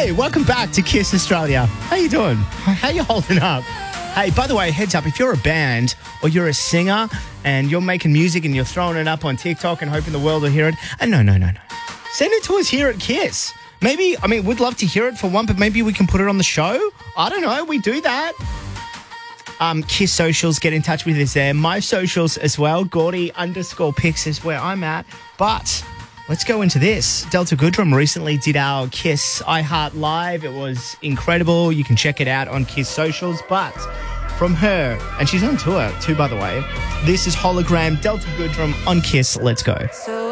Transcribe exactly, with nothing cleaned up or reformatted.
Hey, welcome back to Kiss Australia. How you doing? How you holding up? Hey, by the way, heads up, if you're a band or you're a singer and you're making music and you're throwing it up on TikTok and hoping the world will hear it, and no, no, no, no. Send it to us here at Kiss. Maybe, I mean, we'd love to hear it for one, but maybe we can put it on the show. I don't know. We do that. Um, Kiss socials, get in touch with us there. My socials as well. Gordy underscore pics is where I'm at. But let's go into this. Delta Goodrum recently did our Kiss iHeart Live. It was incredible. You can check it out on Kiss socials. But from her, and she's on tour too, by the way, this is Hologram, Delta Goodrum on Kiss. Let's go. So